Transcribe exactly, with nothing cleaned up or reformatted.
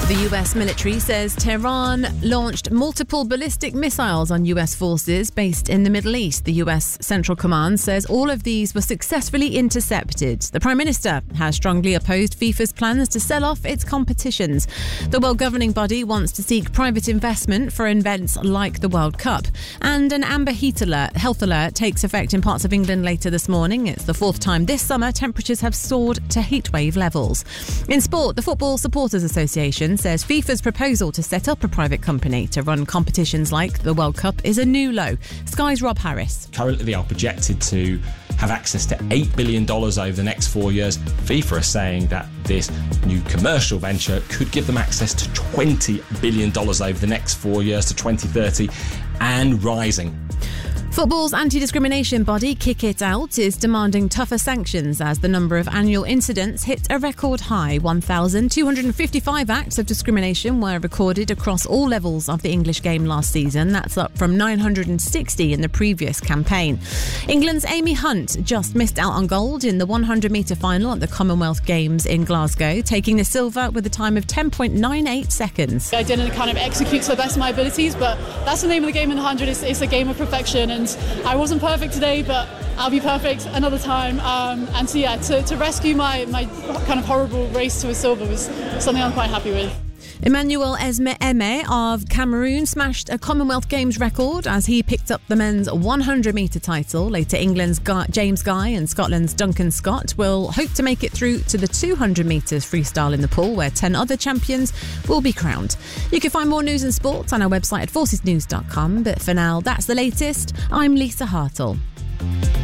The U S military says Tehran launched multiple ballistic missiles on U S forces based in the Middle East. The U S Central Command says all of these were successfully intercepted. The Prime Minister has strongly opposed FIFA's plans to sell off its competitions. The world governing body wants to seek private investment for events like the World Cup. And an amber heat alert, health alert takes effect in parts of England later this morning. It's the fourth time this summer temperatures have soared to heatwave levels. In sport, the Football Supporters Association says FIFA's proposal to set up a private company to run competitions like the World Cup is a new low. Sky's Rob Harris. Currently, they are projected to have access to eight billion dollars over the next four years. FIFA are saying that this new commercial venture could give them access to twenty billion dollars over the next four years to twenty thirty and rising. Football's anti-discrimination body, Kick It Out, is demanding tougher sanctions as the number of annual incidents hit a record high. one thousand two hundred fifty-five acts of discrimination were recorded across all levels of the English game last season. That's up from nine hundred sixty in the previous campaign. England's Amy Hunt just missed out on gold in the one hundred metre final at the Commonwealth Games in Glasgow, taking the silver with a time of ten point nine eight seconds. I didn't kind of execute to the best of my abilities, but that's the name of the game in the one hundred. It's, it's a game of perfection, and I wasn't perfect today, but I'll be perfect another time. Um, and so, yeah, to, to rescue my, my kind of horrible race to a silver was something I'm quite happy with. Emmanuel Esme Eme of Cameroon smashed a Commonwealth Games record as he picked up the men's one hundred metre title. Later, England's Guy, James Guy and Scotland's Duncan Scott will hope to make it through to the two hundred metres freestyle in the pool, where ten other champions will be crowned. You can find more news and sports on our website at forces news dot com. But for now, that's the latest. I'm Lisa Hartle.